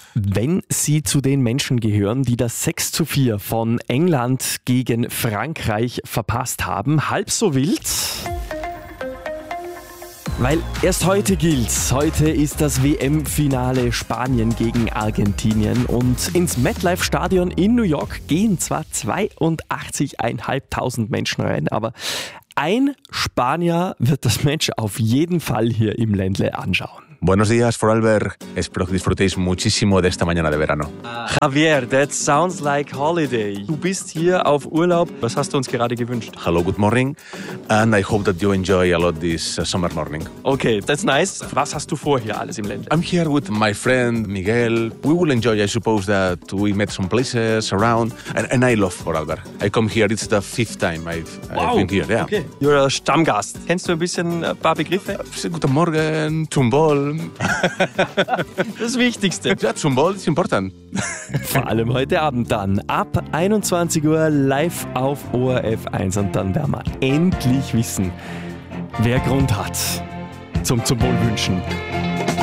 Wenn Sie zu den Menschen gehören, die das 6:4 von England gegen Frankreich verpasst haben, halb so wild. Weil erst heute gilt's. Heute ist das WM-Finale Spanien gegen Argentinien und ins MetLife-Stadion in New York gehen zwar 82.500 Menschen rein, aber ein Spanier wird das Match auf jeden Fall hier im Ländle anschauen. Buenos días, Vorarlberg. Espero que disfrutéis muchísimo de esta mañana de verano. Javier, that sounds like holiday. Du bist hier auf Urlaub. Was hast du uns gerade gewünscht? Hello, good morning. And I hope that you enjoy a lot this summer morning. Okay, that's nice. Was hast du vor hier alles im Ländle? I'm here with my friend Miguel. We will enjoy, I suppose, that we met some places around. And I love Vorarlberg. I come here, it's the 5th time I've been here. Yeah. Okay. You're a Stammgast. Kennst du ein paar Begriffe? Guten Morgen, zum Wohl. Das Wichtigste. Ja, zum Wohl ist important. Vor allem heute Abend dann. Ab 21 Uhr live auf ORF 1 und dann werden wir endlich wissen, wer Grund hat zum Wohlwünschen.